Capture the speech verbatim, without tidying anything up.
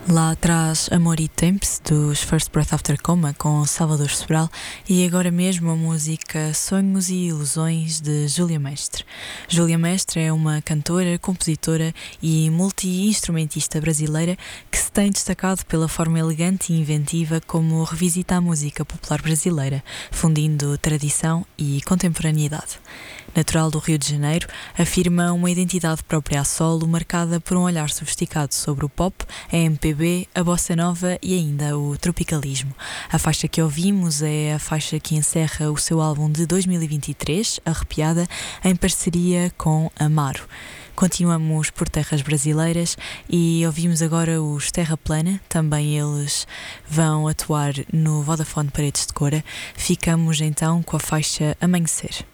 Lá atrás, Amor e Temps, dos First Breath After Coma, com Salvador Sobral, e agora mesmo a música Sonhos e Ilusões, de Júlia Mestre. Júlia Mestre é uma cantora, compositora e multi-instrumentista brasileira que se tem destacado pela forma elegante e inventiva como revisita a música popular brasileira, fundindo tradição e contemporaneidade. Natural do Rio de Janeiro, afirma uma identidade própria a solo, marcada por um olhar sofisticado sobre o pop, a M P B, a bossa nova e ainda o tropicalismo. A faixa que ouvimos é a faixa que encerra o seu álbum de dois mil e vinte e três, Arrepiada, em parceria com Amaro. Continuamos por terras brasileiras e ouvimos agora os Terra Plana, também eles vão atuar no Vodafone Paredes de Cora. Ficamos então com a faixa Amanhecer.